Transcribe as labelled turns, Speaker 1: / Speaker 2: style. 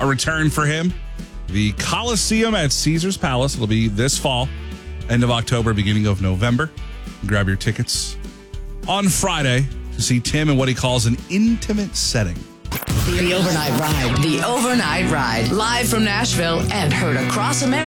Speaker 1: a return for him. The Coliseum at Caesars Palace. It'll be this fall, end of October, beginning of November. Grab your tickets on Friday to see Tim in what he calls an intimate setting.
Speaker 2: The Overnight Ride. The Overnight Ride. Live from Nashville and heard across America.